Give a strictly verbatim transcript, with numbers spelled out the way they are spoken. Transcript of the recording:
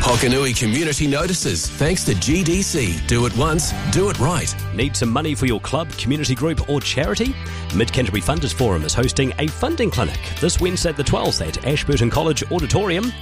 Hokanui Community Notices, thanks to G D C. Do it once, do it right. Need some money for your club, community group or charity? Mid-Canterbury Funders Forum is hosting a funding clinic this Wednesday the twelfth at Ashburton College Auditorium.